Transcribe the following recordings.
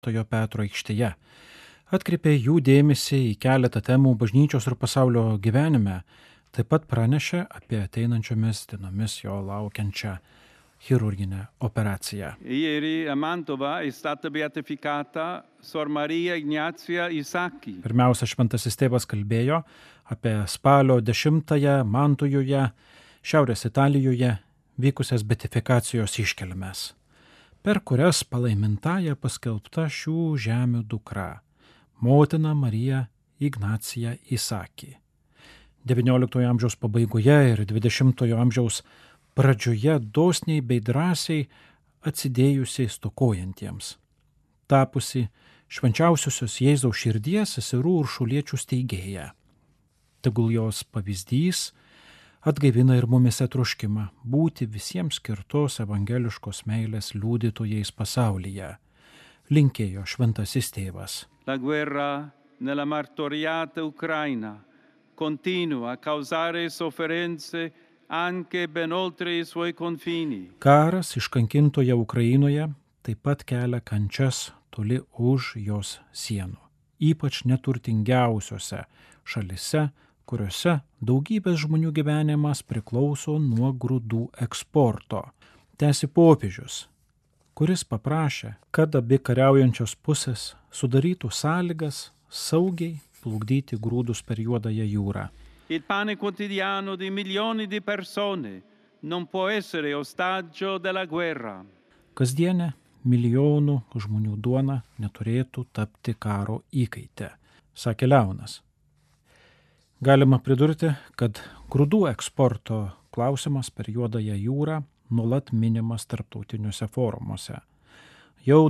Tojo Petro aikštėje. Atkreipė jų dėmesį į keletą temų bažnyčios ir pasaulio gyvenime, taip pat pranešė apie ateinančiomis dienomis jo laukiančią chirurginę operaciją. Ieri a Mantova è stata beatificata Sor Maria Ignazia Isaki. Pirmiausia, šventasis tėvas kalbėjo apie spalio 10-ąją Mantojoje, Šiaurės Italijoje vykusias beatifikacijos iškilmes, per kurias palaimintąja paskelbta šių žemių dukra, motina Marija Ignacija Isaki. XIX amžiaus pabaigoje ir XX amžiaus pradžioje dosniai bei drąsiai atsidėjusiai stokojantiems, tapusi švenčiausiosios Jėzaus širdies seserų Uršuliečių steigėja. Tegul jos pavyzdys atgaivina ir mumise troškimą būti visiems skirtos evangeliškos meilės liudytojais pasaulyje, linkėjo šventasis tėvas. La guerra nella martoriata Ucraina continua a causare sofferenze anche ben oltre I suoi confini. Karas iškankintoje Ukrainoje taip pat kelia kančias toli už jos sienų, ypač neturtingiausiose šalise, kuriuose daugybės žmonių gyvenimas priklauso nuo grūdų eksporto. Tęsi popiežius, kuris paprašė, kad abi kariaujančios pusės sudarytų sąlygas saugiai plukdyti grūdus per Juodąją jūrą. Il pane quotidiano di milioni di persone non può essere ostaggio della guerra. Kasdienė milijonų žmonių duona neturėtų tapti karo įkaite, sakė Leonas. Galima pridurti, kad grūdų eksporto klausimas per Juodąją jūrą nuolat minimas tarptautiniuose forumuose. Jau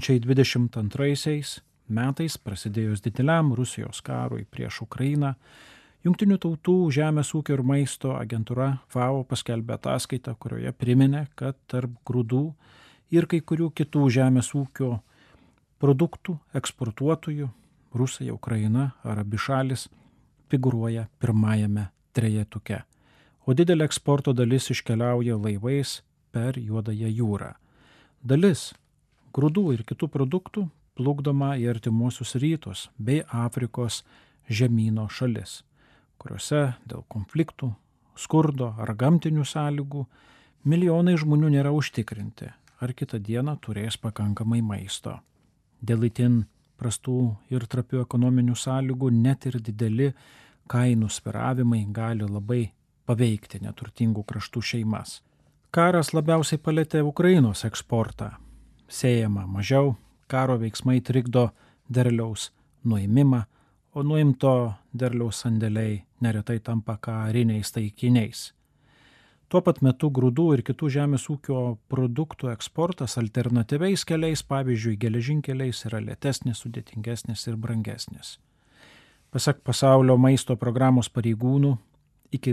2022 metais prasidėjus dideliam Rusijos karui prieš Ukrainą, Jungtinių tautų žemės ūkio ir maisto agentūra FAO paskelbė ataskaitą, kurioje priminė, kad tarp grūdų ir kai kurių kitų žemės ūkio produktų eksportuotojų Rusija, Ukraina ar abi šalis figūruoja pirmajame trejetuke, o didelė eksporto dalis iškeliauja laivais per Juodąją jūrą. Dalis grūdų ir kitų produktų plukdoma į artimuosius rytus bei Afrikos žemyno šalis, kuriuose dėl konfliktų, skurdo ar gamtinių sąlygų milijonai žmonių nėra užtikrinti, ar kitą dieną turės pakankamai maisto. Dėl itin prastų ir trapių ekonominių sąlygų net ir dideli kainų svyravimai gali labai paveikti neturtingų kraštų šeimas. Karas labiausiai palėtė Ukrainos eksportą. Sėjama mažiau, karo veiksmai trikdo derliaus nuėmimą, o nuimto derliaus sandėliai neretai tampa kariniais taikiniais. Tuo pat metu grūdų ir kitų žemės ūkio produktų eksportas alternatyviais keliais, pavyzdžiui, geležinkeliais, yra lėtesnis, sudėtingesnis ir brangesnis. Pasak pasaulio maisto programos pareigūnų, iki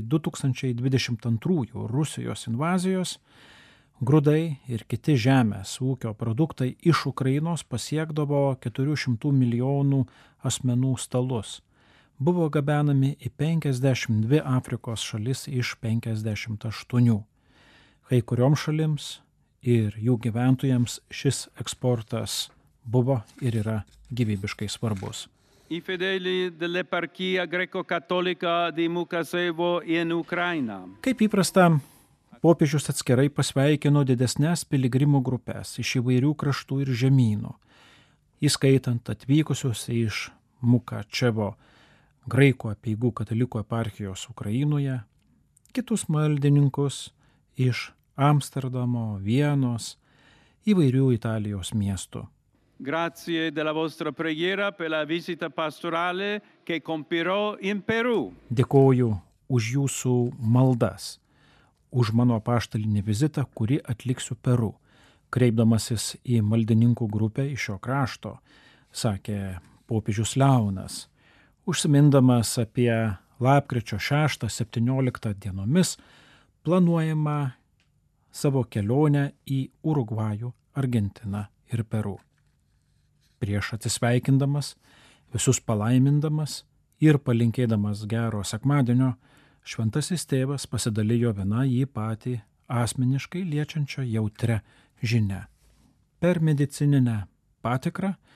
2022 Rusijos invazijos grūdai ir kiti žemės ūkio produktai iš Ukrainos pasiekdavo 400 milijonų asmenų stalus. Buvo gabenami į 52 Afrikos šalis iš 58. Kai kurioms šalims ir jų gyventojams šis eksportas buvo ir yra gyvybiškai svarbus. I fedeli dell'eparchia greco-cattolica di Mukasevo in Ucraina. Kaip įprasta, popiežius atskirai pasveikino didesnes piligrimų grupės iš įvairių kraštų ir žemynų, įskaitant atvykusius iš Mukačevo graikų apeigų katalikų eparchijos Ukrainoje, kitus maldininkus iš Amsterdamo, Vienos, įvairių Italijos miestų. Grazie della vostra preghiera per la visita pastorale che compirò in Perù. Dėkoju už jūsų maldas, už mano apaštalinį vizitą, kurį atliksiu Peru, kreipdamasis į maldininkų grupę iš šio krašto, sakė popiežius Leonas, užsimindamas apie lapkričio 6-17 dienomis planuojamą savo kelionę į Urugvajų, Argentiną ir Peru. Prieš atsisveikindamas, visus palaimindamas ir palinkėdamas gero sekmadienio, šventasis tėvas pasidalijo viena jį patį asmeniškai liečiančią jautrią žinią. Per medicininę patikrą